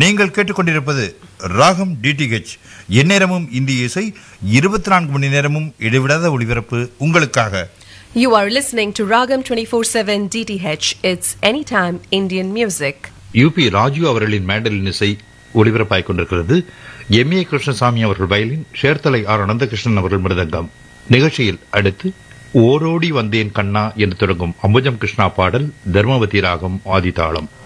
நீங்கள் கேட்டுக்கொண்டிருப்பது ராகம் டிடிஹெச். எந்நேரமும் இந்திய இசை, 24 மணி நேரமும் இடைவிடாத ஒளிபரப்பு உங்களுக்காக. You are listening to Ragam 24/7 DTH. It's anytime Indian music. UP Raju அவர்களின் மேண்டலின் இசை ஒளிபரப்பாய் கொண்டிருக்கிறது. எம்.ஏ. கிருஷ்ணசாமி அவர்கள் வயலின், சேர்த்தலை ஆர். அனந்தகிருஷ்ணன் அவர்கள் மிருதங்கம். நிகழ்ச்சியில் அடுத்து ஓரோடி வந்தேன் கண்ணா என்று தொடங்கும் அம்புஜம் கிருஷ்ணா பாடல், தர்மவதி ராகம் ஆதிதாளம்.